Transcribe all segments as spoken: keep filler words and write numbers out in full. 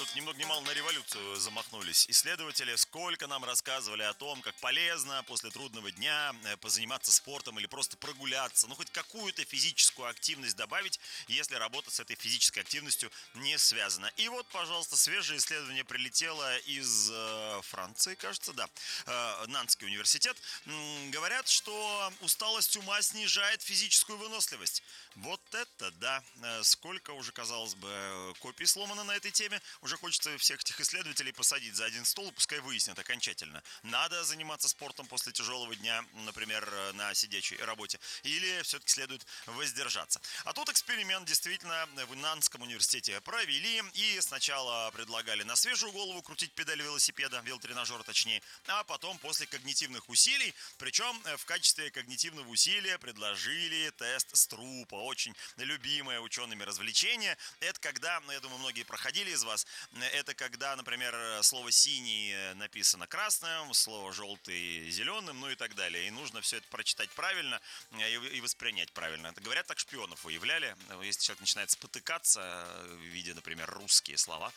тут ни много ни мало на революцию замахнулись. Исследователи сколько нам рассказывали о том, как полезно после трудного дня позаниматься спортом или просто прогуляться, ну хоть какую-то физическую активность добавить, если работа с этой физической активностью не связана. И вот, пожалуйста, свежее исследование прилетело из э, Франции, кажется, да, э, Нанский университет. М, говорят, что усталость ума снижает физическую выносливость. Вот это да! Сколько уже, казалось бы, копий сломано на этой теме. Уже хочется всех этих исследователей посадить за один стол и пускай выяснят окончательно. Надо заниматься спортом после тяжелого дня, например, на сидячей работе, или все-таки следует воздержаться. А тут эксперимент действительно в Нанском университете провели. И сначала предлагали на свежую голову крутить педаль велосипеда, велотренажера точнее, а потом после когнитивных усилий, причем в качестве когнитивного усилия предложили тест Струпа. Очень любимое учеными развлечение. Это когда, ну, я думаю, многие проходили из вас, это когда, например, слово «синий» написано красным, слово «желтый» зеленым, ну и так далее. И нужно все это прочитать правильно и воспринять правильно. Это, говорят, так шпионов выявляли. Если человек начинает спотыкаться, видя, например, русские слова,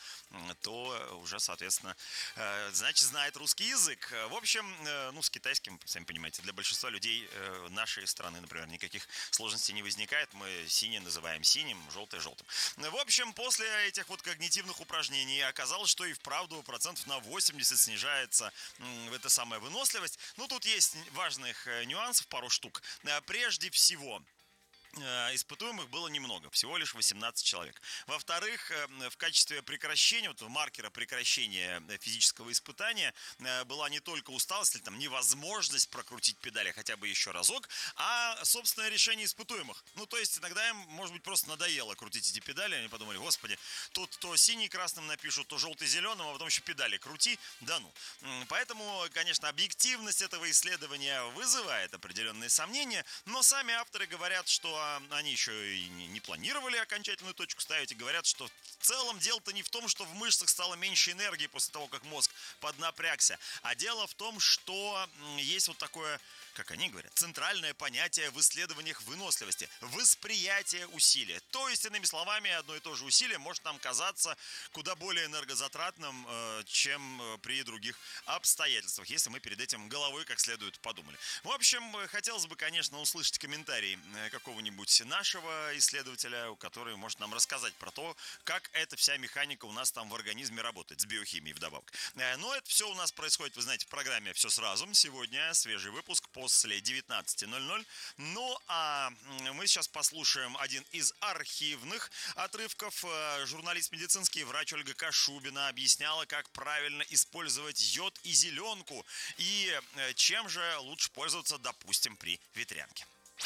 то уже, соответственно, значит, знает русский язык. В общем, ну, с китайским, сами понимаете, для большинства людей нашей страны, например, никаких сложностей не возникает. Мы синий называем синим, желтый желтым. В общем, после этих вот когнитивных упражнений оказалось, что и вправду процентов на восемьдесят снижается м, эта самая выносливость. Ну, тут есть важных нюансов, пару штук. Прежде всего, испытуемых было немного, всего лишь восемнадцать человек. Во-вторых, в качестве прекращения, вот маркера прекращения физического испытания была не только усталость или там невозможность прокрутить педали хотя бы еще разок, а собственное решение испытуемых. Ну, то есть иногда им, может быть, просто надоело крутить эти педали, они подумали: господи, тут то синий красным напишут, то желтый зеленым, а потом еще педали крути, да ну. Поэтому, конечно, объективность этого исследования вызывает определенные сомнения, но сами авторы говорят, что они еще и не планировали окончательную точку ставить, и говорят, что в целом дело-то не в том, что в мышцах стало меньше энергии после того, как мозг поднапрягся, а дело в том, что есть вот такое, как они говорят, центральное понятие в исследованиях выносливости – восприятие усилия. То есть, иными словами, одно и то же усилие может нам казаться куда более энергозатратным, чем при других обстоятельствах, если мы перед этим головой как следует подумали. В общем, хотелось бы, конечно, услышать комментарий какого-нибудь нашего исследователя, который может нам рассказать про то, как эта вся механика у нас там в организме работает, с биохимией вдобавок. Но это все у нас происходит, вы знаете, в программе «Все сразу». Сегодня свежий выпуск после девятнадцати ноль-ноль. Ну, а мы сейчас послушаем один из архивных отрывков. Журналист медицинский, врач Ольга Кашубина объясняла, как правильно использовать йод и зеленку, и чем же лучше пользоваться, допустим, при ветрянке.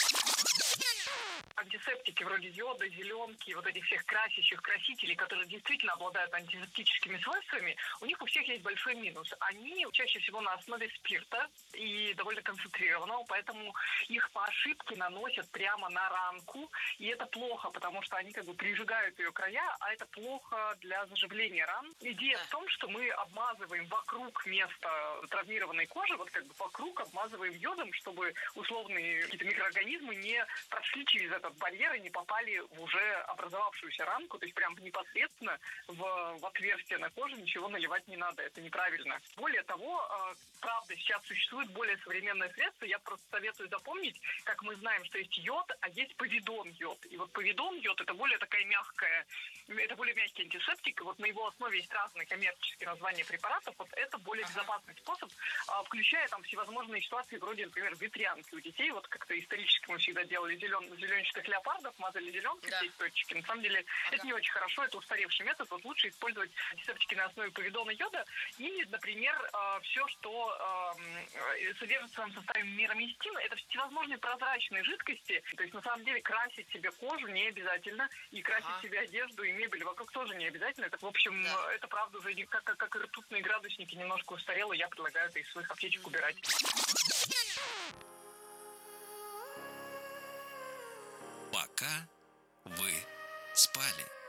Антисептики вроде йода, зеленки, вот этих всех красящих красителей, которые действительно обладают антисептическими свойствами, у них у всех есть большой минус. Они чаще всего на основе спирта и довольно концентрированного, поэтому их по ошибке наносят прямо на ранку, и это плохо, потому что они как бы прижигают ее края, а это плохо для заживления ран. Идея в том, что мы обмазываем вокруг места травмированной кожи, вот как бы вокруг обмазываем йодом, чтобы условные какие-то микроорганизмы не прошли через этот барьер и не попали в уже образовавшуюся ранку, то есть прям непосредственно в, в отверстие на коже ничего наливать не надо, это неправильно. Более того, э, правда, сейчас существует более современное средство, я просто советую запомнить, как мы знаем, что есть йод, а есть повидон йод. И вот повидон йод — это более такая мягкая, это более мягкий антисептик, и вот на его основе есть разные коммерческие названия препаратов, вот это более безопасный способ, э, включая там всевозможные ситуации вроде, например, ветрянки у детей, вот как-то исторически мы всегда делали зелен, зеленчатых леопардов, мазали зеленкой, да, все точки. На самом деле, ага, это не очень хорошо, это устаревший метод. Вот лучше использовать антисептики на основе повидона йода и, например, э, все, что э, содержится в своем составе мироместин, это всевозможные прозрачные жидкости. То есть, на самом деле, красить себе кожу не обязательно, и красить ага. себе одежду и мебель вокруг тоже не обязательно. Это, в общем, да. это правда уже не, как, как, как и ртутные градусники немножко устарело, я предлагаю это из своих аптечек убирать. Пока вы спали.